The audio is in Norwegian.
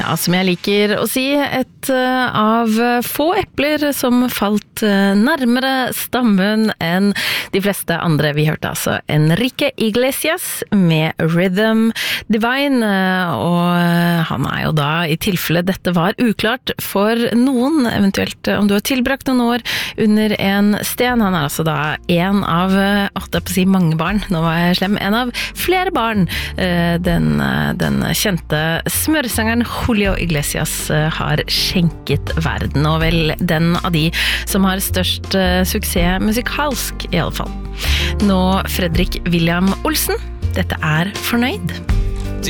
Ja, som jeg liker å si, et av få epler som falt nærmere stammen enn de fleste andre. Vi hørte altså Enrique Iglesias med Rhythm Divine, og han jo da, i tilfelle dette var uklart for noen, eventuelt om du har tilbrakt noen år under en sten. Han altså da en av, jeg på å si mange barn, nå var jeg slem, en av flere barn den kjente smørsangeren Julio Iglesias har skjenket verden, og vel den av de som har størst suksess musikalsk i alle fall. Nå Fredrik William Olsen, dette Fornøyd.